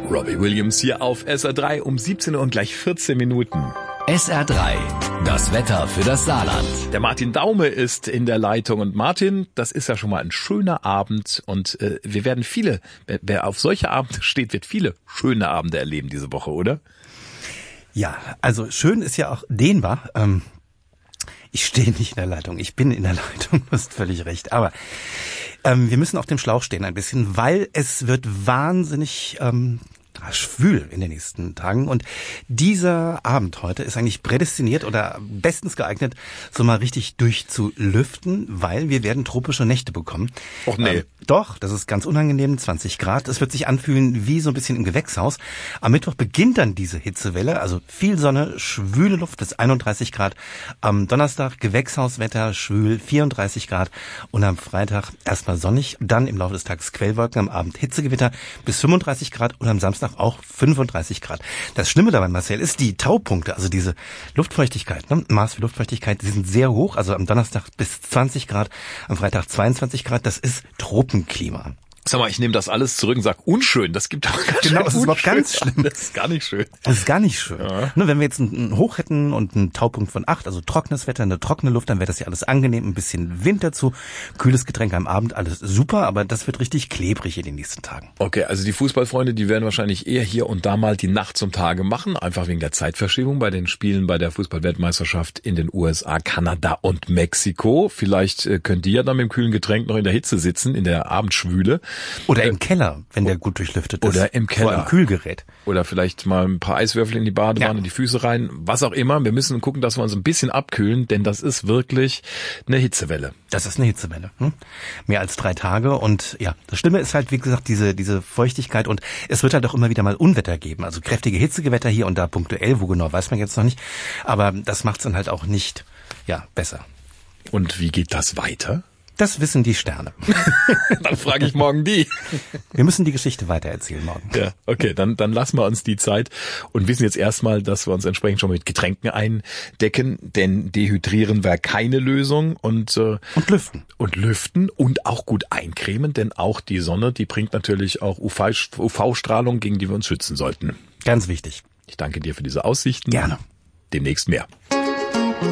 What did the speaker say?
Robbie Williams hier auf SR3 um 17 Uhr und gleich 14 Minuten. SR3, das Wetter für das Saarland. Der Martin Daume ist in der Leitung. Und Martin, das ist ja schon mal ein schöner Abend. Und wir werden wer auf solche Abende steht, wird viele schöne Abende erleben diese Woche, oder? Ja, also schön ist ja auch dehnbar. Ich stehe nicht in der Leitung, ich bin in der Leitung, du hast völlig recht. Aber wir müssen auf dem Schlauch stehen ein bisschen, weil es wird wahnsinnig schwül in den nächsten Tagen. Und dieser Abend heute ist eigentlich prädestiniert oder bestens geeignet, so mal richtig durchzulüften, weil wir werden tropische Nächte bekommen. Och nee. Doch, das ist ganz unangenehm, 20 Grad. Es wird sich anfühlen wie so ein bisschen im Gewächshaus. Am Mittwoch beginnt dann diese Hitzewelle, also viel Sonne, schwüle Luft bis 31 Grad. Am Donnerstag Gewächshauswetter, schwül, 34 Grad. Und am Freitag erstmal sonnig, dann im Laufe des Tages Quellwolken, am Abend Hitzegewitter bis 35 Grad und am Samstag auch 35 Grad. Das Schlimme dabei, Marcel, ist die Taupunkte, also diese Luftfeuchtigkeit, Maß für Luftfeuchtigkeit, die sind sehr hoch, also am Donnerstag bis 20 Grad, am Freitag 22 Grad, das ist Tropenklima. Sag mal, ich nehme das alles zurück und sag unschön. Das gibt auch ganz Genau, das ist überhaupt ganz schlimm. Das ist gar nicht schön. Das ist gar nicht schön. Ja. Nur wenn wir jetzt einen Hoch hätten und einen Taupunkt von 8, also trockenes Wetter, eine trockene Luft, dann wäre das ja alles angenehm, ein bisschen Wind dazu, kühles Getränk am Abend, alles super, aber das wird richtig klebrig in den nächsten Tagen. Okay, also die Fußballfreunde, die werden wahrscheinlich eher hier und da mal die Nacht zum Tage machen, einfach wegen der Zeitverschiebung bei den Spielen bei der Fußball-Weltmeisterschaft in den USA, Kanada und Mexiko. Vielleicht könnt ihr ja dann mit dem kühlen Getränk noch in der Hitze sitzen, in der Abendschwüle. Oder im Keller, wenn der gut durchlüftet ist. Oder im Keller. Vor einem Kühlgerät. Oder vielleicht mal ein paar Eiswürfel in die Badewanne, die Füße rein, was auch immer. Wir müssen gucken, dass wir uns ein bisschen abkühlen, denn das ist wirklich eine Hitzewelle. Das ist eine Hitzewelle. Mehr als 3 Tage. Und ja, das Schlimme ist halt, wie gesagt, diese Feuchtigkeit. Und es wird halt auch immer wieder mal Unwetter geben. Also kräftige Hitzegewetter hier und da punktuell. Wo genau, weiß man jetzt noch nicht. Aber das macht es dann halt auch nicht besser. Und wie geht das weiter? Das wissen die Sterne. Dann frage ich morgen die. Wir müssen die Geschichte weitererzählen morgen. Ja, okay, dann lassen wir uns die Zeit und wissen jetzt erstmal, dass wir uns entsprechend schon mit Getränken eindecken, denn dehydrieren wäre keine Lösung und lüften. Und lüften und auch gut eincremen, denn auch die Sonne, die bringt natürlich auch UV-Strahlung, gegen die wir uns schützen sollten. Ganz wichtig. Ich danke dir für diese Aussichten. Gerne. Demnächst mehr.